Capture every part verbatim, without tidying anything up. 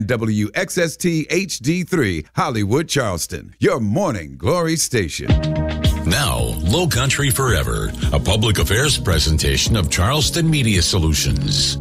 W X S T H D three, Hollywood, Charleston, your morning glory station. Now, Low Country Forever, a public affairs presentation of Charleston Media Solutions.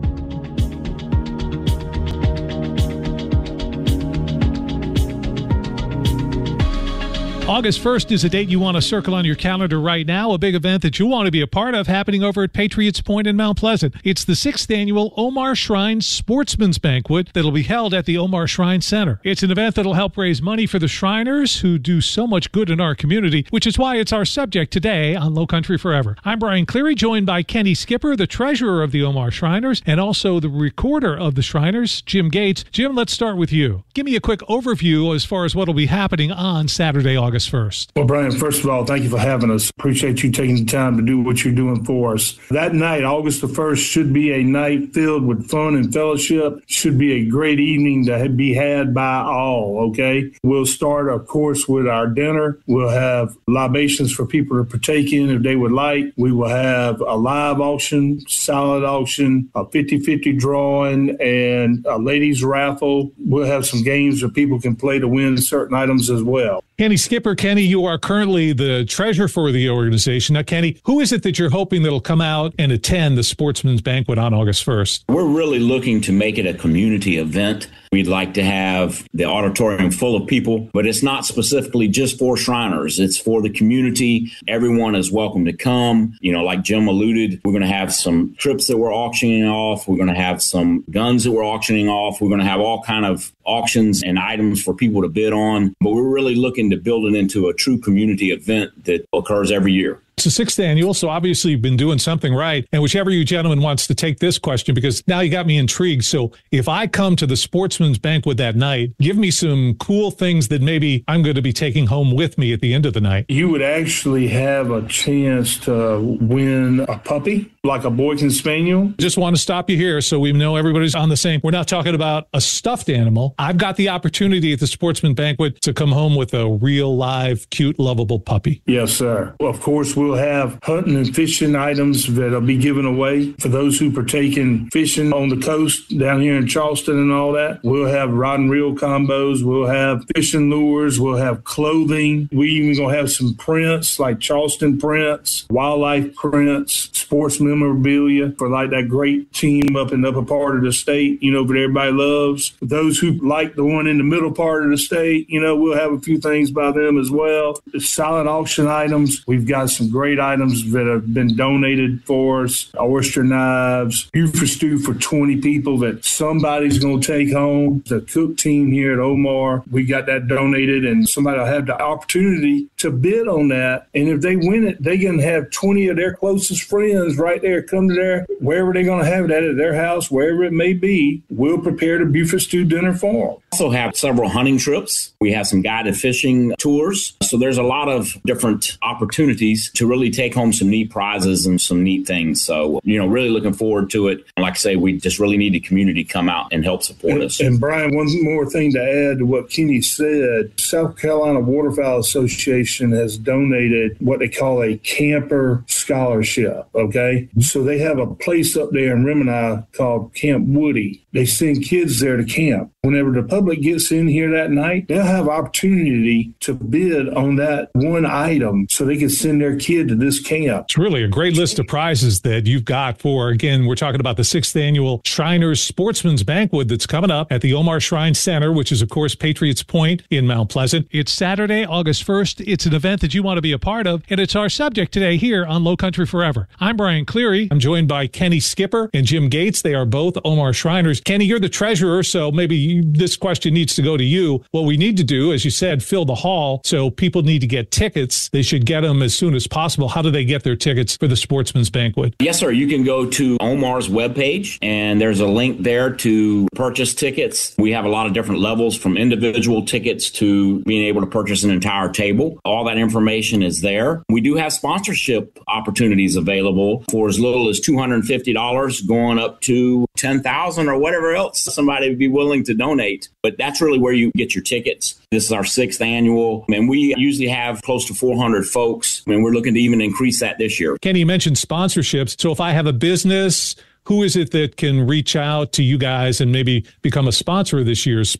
August first is a date you want to circle on your calendar right now, a big event that you want to be a part of happening over at Patriots Point in Mount Pleasant. It's the sixth annual Omar Shrine Sportsman's Banquet that'll be held at the Omar Shrine Center. It's an event that'll help raise money for the Shriners who do so much good in our community, which is why it's our subject today on Low Country Forever. I'm Brian Cleary, joined by Kenny Skipper, the treasurer of the Omar Shriners, and also the recorder of the Shriners, Jim Gates. Jim, let's start with you. Give me a quick overview as far as what will be happening on Saturday, August first. Well, Brian, first of all, thank you for having us. Appreciate you taking the time to do what you're doing for us. That night, August the first, should be a night filled with fun and fellowship. Should be a great evening to be had by all, okay? We'll start, of course, with our dinner. We'll have libations for people to partake in if they would like. We will have a live auction, silent auction, a fifty-fifty drawing, and a ladies raffle. We'll have some games that people can play to win certain items as well. Kenny Skipper, Kenny, you are currently the treasurer for the organization. Now, Kenny, who is it that you're hoping that'll come out and attend the Sportsman's Banquet on August first? We're really looking to make it a community event. We'd like to have the auditorium full of people, but it's not specifically just for Shriners. It's for the community. Everyone is welcome to come. You know, like Jim alluded, we're going to have some trips that we're auctioning off. We're going to have some guns that we're auctioning off. We're going to have all kind of auctions and items for people to bid on. But we're really looking to build it into a true community event that occurs every year. It's the sixth annual, so obviously you've been doing something right. And whichever you gentlemen wants to take this question, because now you got me intrigued. So if I come to the Sportsman's Banquet that night, give me some cool things that maybe I'm going to be taking home with me at the end of the night. You would actually have a chance to win a puppy, like a Boykin Spaniel. Just want to stop you here so we know everybody's on the same. We're not talking about a stuffed animal. I've got the opportunity at the Sportsman's Banquet to come home with a real, live, cute, lovable puppy. Yes, sir. Well, of course, we'll have hunting and fishing items that'll be given away for those who partake in fishing on the coast down here in Charleston and all that. We'll have rod and reel combos. We'll have fishing lures. We'll have clothing. We even gonna have some prints like Charleston prints, wildlife prints, sports memorabilia for like that great team up in the upper part of the state, you know, that everybody loves. Those who like the one in the middle part of the state, you know, we'll have a few things by them as well. The silent auction items. We've got some great items that have been donated for us. Oyster knives, Buford stew for twenty people that somebody's going to take home. The cook team here at Omar, we got that donated, and somebody will have the opportunity to bid on that. And if they win it, they can have twenty of their closest friends right there come to their, wherever they're going to have it at, at their house, wherever it may be. We'll prepare the Buford stew dinner for them. Also have several hunting trips. We have some guided fishing tours. So there's a lot of different opportunities to really take home some neat prizes and some neat things. So, you know, really looking forward to it. Like I say, we just really need the community to come out and help support and, us. And Brian, one more thing to add to what Kenny said. South Carolina Waterfowl Association has donated what they call a camper scholarship, okay? Mm-hmm. So they have a place up there in Remini called Camp Woody. They send kids there to camp. Whenever the public gets in here that night, they'll have opportunity to bid on that one item so they can send their kid to this camp. It's really a great list of prizes that you've got for, again, we're talking about the sixth annual Shriners Sportsman's Banquet that's coming up at the Omar Shrine Center, which is, of course, Patriots Point in Mount Pleasant. It's Saturday, August first. It's an event that you want to be a part of, and it's our subject today here on Low Country Forever. I'm Brian Cleary. I'm joined by Kenny Skipper and Jim Gates. They are both Omar Shriners. Kenny, you're the treasurer, so maybe you, this question needs to go to you. What we need to do, as you said, fill the hall, so people need to get tickets. They should get them as soon as possible. How do they get their tickets for the Sportsman's Banquet? Yes, sir. You can go to Omar's webpage, and there's a link there to purchase tickets. We have a lot of different levels, from individual tickets to being able to purchase an entire table. All that information is there. We do have sponsorship opportunities available for as little as two hundred fifty dollars going up to ten thousand dollars or whatever else somebody would be willing to donate. But that's really where you get your tickets. This is our sixth annual, and we usually have close to four hundred folks, and we're looking to even increase that this year. Kenny, you mentioned sponsorships. So if I have a business who is it that can reach out to you guys and maybe become a sponsor of this year's